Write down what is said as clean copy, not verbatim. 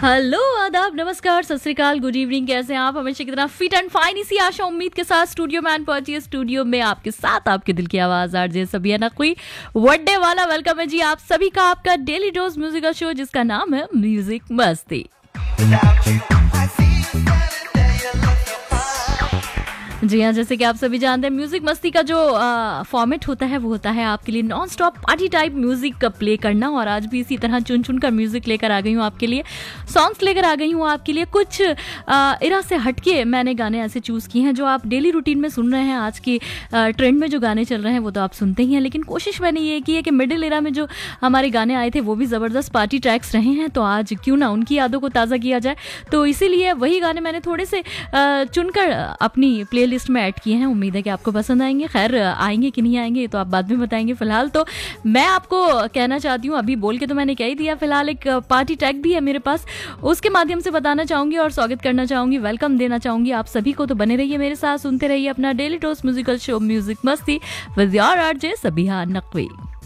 Hello, आदाब, नमस्कार, सत श्री अकाल, गुड इवनिंग। कैसे हैं आप? हमेशा की तरह फिट एंड फाइन, इसी आशा उम्मीद के साथ स्टूडियो मैन पहुंची है। स्टूडियो में आपके साथ आपके दिल की आवाज आरजे सबिया नकवी। वर्डे वाला वेलकम है जी आप सभी का, आपका डेली डोज म्यूजिकल शो जिसका नाम है म्यूजिक मस्ती। जी हाँ, जैसे कि आप सभी जानते हैं, म्यूजिक मस्ती का जो फॉर्मेट होता है वो होता है आपके लिए non stop party type music play करना। और आज भी इसी तरह चुन चुन कर म्यूजिक लेकर आ गई हूँ आपके लिए, सॉन्ग्स लेकर आ गई हूँ आपके लिए। कुछ इरा से हटके मैंने गाने ऐसे चूज़ किए हैं जो आप डेली रूटीन में सुन रहे हैं। आज के ट्रेंड में जो गाने चल रहे हैं वो तो आप सुनते ही हैं, लेकिन कोशिश मैंने ये की है कि मिडिल इरा में जो हमारे गाने आए थे वो भी ज़बरदस्त पार्टी ट्रैक्स रहे हैं, तो आज क्यों ना उनकी यादों को ताज़ा किया जाए। तो इसीलिए वही गाने मैंने थोड़े से चुनकर अपनी प्ले लिस्ट में ऐड किए हैं। उम्मीद है कि आपको पसंद आएंगे। खैर, आएंगे कि नहीं आएंगे तो आप बाद में बताएंगे। फिलहाल तो मैं आपको कहना चाहती हूँ, अभी बोल के तो मैंने कह ही दिया, फिलहाल एक पार्टी ट्रैक भी है मेरे पास, उसके माध्यम से बताना चाहूंगी और स्वागत करना चाहूंगी, वेलकम देना चाहूंगी आप सभी को। तो बने रहिए मेरे साथ, सुनते रहिए अपना daily dose musical show music मस्ती with your RJ Sabiya Naqvi.